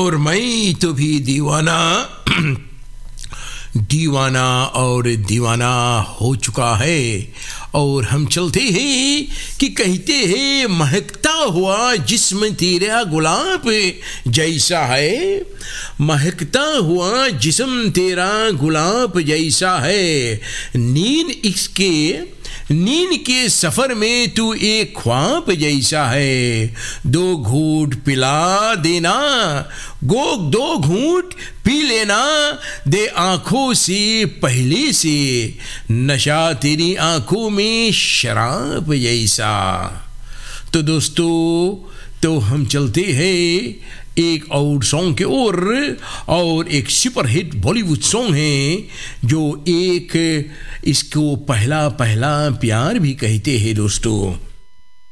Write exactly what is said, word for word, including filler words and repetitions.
और मैं तो भी दीवाना दीवाना और दीवाना हो चुका है। और हम चलते हैं कि कहते हैं महकता हुआ जिस्म तेरा गुलाब जैसा है, महकता हुआ जिस्म तेरा गुलाब जैसा है। नींद इसके नींद के सफर में तू एक ख्वाब जैसा है। दो घूंट पिला देना, गो दो घूंट पी लेना दे आंखों से पहले से, नशा तेरी आंखों में शराब जैसा। तो दोस्तों, तो हम चलते हैं एक और सॉन्ग के ओर, और एक सुपरहिट बॉलीवुड सॉन्ग है जो एक इसको पहला पहला प्यार भी कहते हैं दोस्तों।